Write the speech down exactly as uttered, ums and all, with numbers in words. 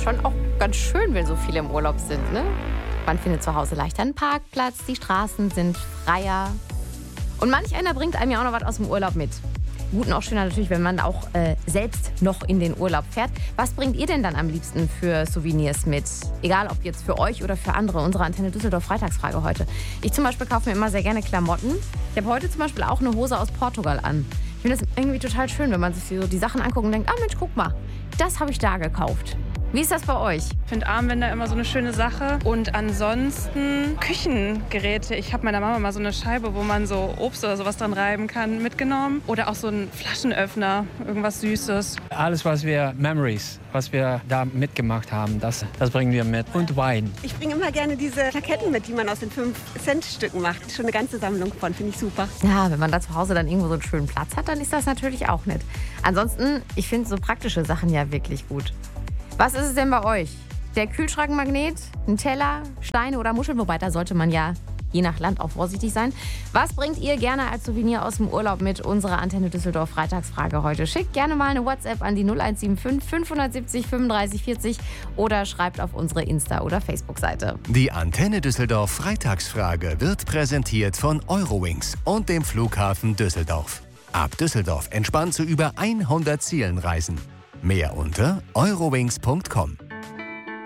schon auch ganz schön, wenn so viele im Urlaub sind, ne? Man findet zu Hause leichter einen Parkplatz, die Straßen sind freier. Und manch einer bringt einem ja auch noch was aus dem Urlaub mit. Gut und auch schöner natürlich, wenn man auch äh, selbst noch in den Urlaub fährt. Was bringt ihr denn dann am liebsten für Souvenirs mit? Egal, ob jetzt für euch oder für andere. Unsere Antenne Düsseldorf Freitagsfrage heute. Ich zum Beispiel kaufe mir immer sehr gerne Klamotten. Ich habe heute zum Beispiel auch eine Hose aus Portugal an. Ich finde das irgendwie total schön, wenn man sich so die Sachen anguckt und denkt, ah Mensch, guck mal, das habe ich da gekauft. Wie ist das bei euch? Ich finde Armbänder immer so eine schöne Sache. Und ansonsten Küchengeräte. Ich habe meiner Mama mal so eine Scheibe, wo man so Obst oder sowas dran reiben kann, mitgenommen. Oder auch so einen Flaschenöffner, irgendwas Süßes. Alles, was wir, Memories, was wir da mitgemacht haben, das, das bringen wir mit. Und Wein. Ich bringe immer gerne diese Plaketten mit, die man aus den fünf Cent Stücken macht. Schon eine ganze Sammlung von, finde ich super. Ja, wenn man da zu Hause dann irgendwo so einen schönen Platz hat, dann ist das natürlich auch nett. Ansonsten, ich finde so praktische Sachen ja wirklich gut. Was ist es denn bei euch? Der Kühlschrankmagnet, ein Teller, Steine oder Muscheln? Wobei, da sollte man ja je nach Land auch vorsichtig sein. Was bringt ihr gerne als Souvenir aus dem Urlaub mit? Unsere Antenne Düsseldorf Freitagsfrage heute. Schickt gerne mal eine WhatsApp an die null eins sieben fünf fünf sieben sieben fünfunddreißig vierzig oder schreibt auf unsere Insta- oder Facebook-Seite. Die Antenne Düsseldorf Freitagsfrage wird präsentiert von Eurowings und dem Flughafen Düsseldorf. Ab Düsseldorf entspannt zu über hundert Zielen reisen. Mehr unter eurowings punkt com.